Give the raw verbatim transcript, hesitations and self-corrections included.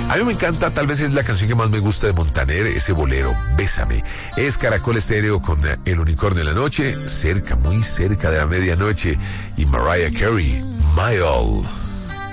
A mí me encanta, tal vez es la canción que más me gusta de Montaner, ese bolero, Bésame. Es Caracol Estéreo con El Unicornio de la Noche, cerca, muy cerca de la medianoche, y Mariah Carey, My All.